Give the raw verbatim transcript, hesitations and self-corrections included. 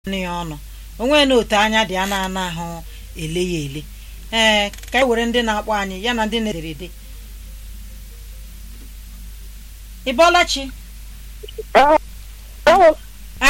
ya ọnụ onwe na otu anya dị a na-ana ahụ ele ya ele. Ee ka e were ndị na-akpọ anyị ya na ndị na-ederede. Ị bọọla chi?